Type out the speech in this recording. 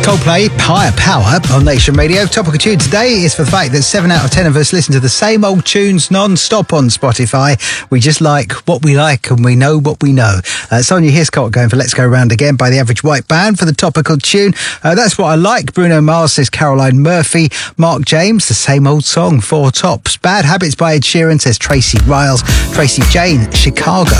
Coldplay, Higher Power on Nation Radio. Topical tune today is for the fact that 7 out of 10 of us listen to the same old tunes non-stop on Spotify. We just like what we like and we know what we know. Sonia Hiscott going for Let's Go Round Again by the Average White Band for the topical tune. That's What I Like. Bruno Mars says Caroline Murphy. Mark James, the same old song, Four Tops. Bad Habits by Ed Sheeran says Tracy Riles. Tracy Jane, Chicago.